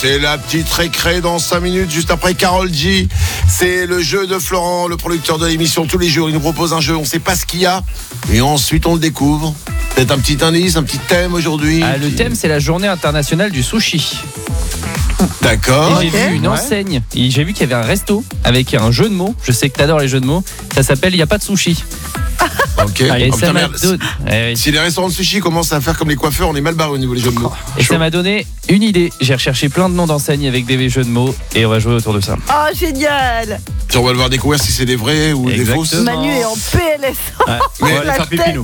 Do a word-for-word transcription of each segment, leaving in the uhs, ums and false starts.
c'est la petite récré dans cinq minutes, juste après Karol G. C'est le jeu de Florent, le producteur de l'émission. Tous les jours, il nous propose un jeu, on ne sait pas ce qu'il y a. Et ensuite, on le découvre. Peut-être un petit indice, un petit thème aujourd'hui. Ah, le thème, c'est la journée internationale du sushi. D'accord. Et j'ai Ok. vu une Ouais. enseigne. Et j'ai vu qu'il y avait un resto avec un jeu de mots. Je sais que t'adores les jeux de mots. Ça s'appelle Il n'y a pas de sushi. Ok. Et Oh, ça putain, m'a merde. don- Eh oui. Si les restaurants de sushi commencent à faire comme les coiffeurs, on est mal barré au niveau des jeux de mots. Et ça m'a donné une idée. J'ai recherché plein de noms d'enseignes avec des jeux de mots et on va jouer autour de ça. Oh, génial. Puis on va devoir découvrir si c'est des vrais ou des Exactement. fausses. Manu est en P L S. Ouais. Mais- On va aller La faire pipi, tête. nous.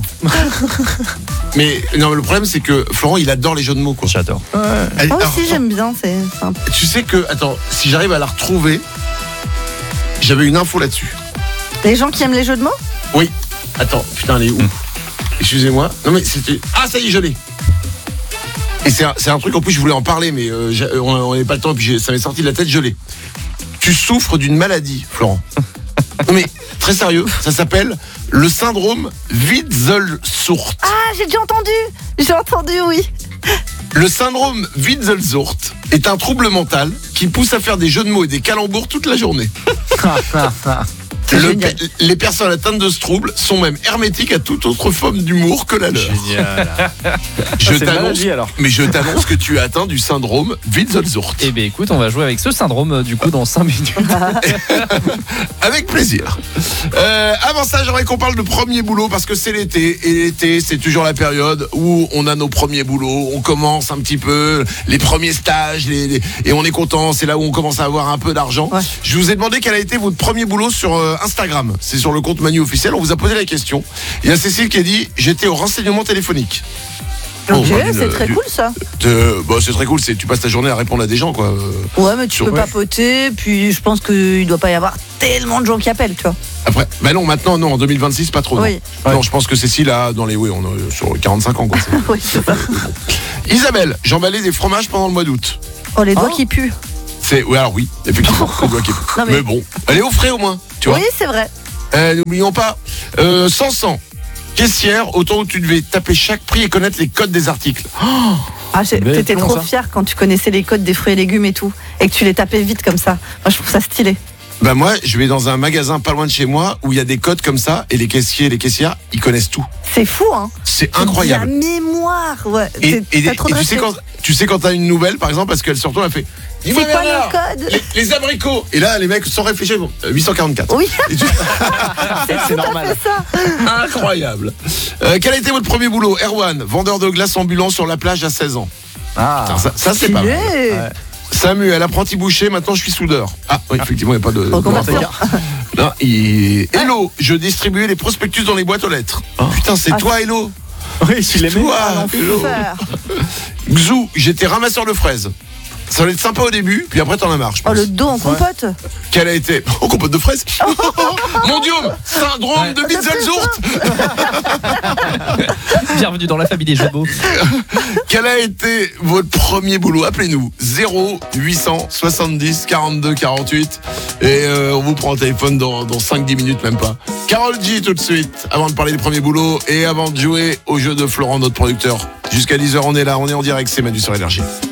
Mais non, mais le problème, c'est que Florent, il adore les jeux de mots, quoi. J'adore. Allez, Moi alors, aussi, j'aime bien. C'est sympa. tu sais que, attends, si j'arrive à la retrouver, j'avais une info là-dessus. Les gens qui aiment les jeux de mots. Oui. Attends, putain, elle est où? Excusez-moi. Non, mais c'était. Ah, ça y est, je l'ai. Et c'est un, c'est un truc, en plus, je voulais en parler, mais euh, j'ai- on n'avait pas le temps, et puis j'ai- ça m'est sorti de la tête, je l'ai. Tu souffres d'une maladie, Florent. Non, mais très sérieux, ça s'appelle le syndrome Witzel-Surt. Ah, j'ai déjà entendu. J'ai entendu, oui. Le syndrome Witzel-Surt est un trouble mental qui pousse à faire des jeux de mots et des calembours toute la journée. C'est Le génial. pe- les personnes atteintes de ce trouble sont même hermétiques à toute autre forme d'humour que la leur. Génial. Je c'est une t'annonce, maladie, alors. mais je t'annonce que tu es atteint du syndrome Witzel-Surt. Eh bien écoute, on va jouer avec ce syndrome euh, du coup dans cinq minutes. Avec plaisir. Euh, avant ça, j'aimerais qu'on parle de premier boulot parce que c'est l'été. Et l'été, c'est toujours la période où on a nos premiers boulots. On commence un petit peu les premiers stages les, les- et on est content. C'est là où on commence à avoir un peu d'argent. Ouais. Je vous ai demandé quel a été votre premier boulot sur euh, Instagram. C'est sur le compte Manu officiel. On vous a posé la question. Il y a Cécile qui a dit j'étais au renseignement téléphonique. Ok, Bon, bah, c'est une- très du- cool ça. Euh, bah, c'est très cool. C'est tu passes ta journée à répondre à des gens, quoi. Euh, Ouais, mais tu Sur- peux ouais. papoter. Puis je pense qu'il doit pas y avoir tellement de gens qui appellent, tu vois. Après, bah non, maintenant, non, en deux mille vingt-six, pas trop. non. Oui. Non, je pense que Cécile a dans les, oui, on est sur quarante-cinq ans, quoi. Oui, c'est ça. Isabelle, j'emballais des fromages pendant le mois d'août. Oh, les doigts Oh. qui puent. C'est, oui, alors oui, effectivement. le doigt qui est- Non, mais... mais- bon, elle est au frais au moins, tu vois. Oui, c'est vrai. Euh, n'oublions pas, euh, Sansan, caissière, autant où tu devais taper chaque prix et connaître les codes des articles. Ah, j'ai- Belle t'étais plan, trop ça. fier quand tu connaissais les codes des fruits et légumes et tout, et que tu les tapais vite comme ça. Moi, je trouve ça stylé. Bah moi, je vais dans un magasin pas loin de chez moi où il y a des codes comme ça et les caissiers et les caissières, ils connaissent tout. C'est fou, hein. C'est incroyable. La mémoire, ouais. Et, C'est- et- t'as trop et de tu sais respect. quand tu sais quand t'as une nouvelle, par exemple, parce qu'elle se retourne, elle fait. Dis-moi, C'est quoi Bernard, le code les, les abricots. Et là, les mecs, sans réfléchir, bon, euh, huit cent quarante-quatre. Oui, Et tu- c'est tout à fait ça. Incroyable. Euh, quel a été votre premier boulot? Erwan, vendeur de glace ambulant sur la plage à seize ans. Ah. Putain, ça, ça, c'est pas mal. Stylé. Ouais. Samuel, apprenti boucher, maintenant je suis soudeur. Ah oui, effectivement, il n'y a pas de... Bon, comment de- faire Non, il- Hello, je distribuais les prospectus dans les boîtes aux lettres. Putain, c'est Ah, toi, Hello. Oui, tu l'aimais. Toi, Ah, Hello. l'enfer. Xou, j'étais ramasseur de fraises. Ça va être sympa au début, puis après t'en as marre, je Oh, pense. le dos en compote. Quel a été... Oh, compote de fraises. Mon Dieu, syndrome Ouais. de Witzel-Surt. Bienvenue dans la famille des jeux de mots. Quel a été votre premier boulot? Appelez-nous zéro huit cent soixante-dix quarante-deux quarante-huit et euh, on vous prend au téléphone dans, dans cinq dix minutes, même pas. Karol G tout de suite, avant de parler du premier boulot et avant de jouer au jeu de Florent, notre producteur. Jusqu'à dix heures, on est là, on est en direct, c'est Manu sur Énergie.